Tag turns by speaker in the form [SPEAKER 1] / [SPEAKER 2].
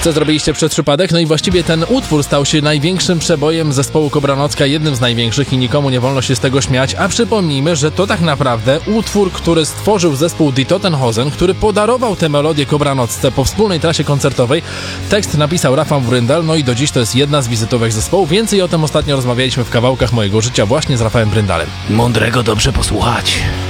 [SPEAKER 1] Co zrobiliście przez przypadek? No i właściwie ten utwór stał się największym przebojem zespołu Kobra Nocka, jednym z największych i nikomu nie wolno się z tego śmiać, a przypomnijmy, że to tak naprawdę utwór, który stworzył zespół Die Totenhosen, który podarował tę melodię Kobra Nocce po wspólnej trasie koncertowej. Tekst napisał Rafał Bryndal, no i do dziś to jest jedna z wizytówek zespołu. Więcej o tym ostatnio rozmawialiśmy w kawałkach mojego życia właśnie z Rafałem Bryndalem.
[SPEAKER 2] Mądrego dobrze posłuchać.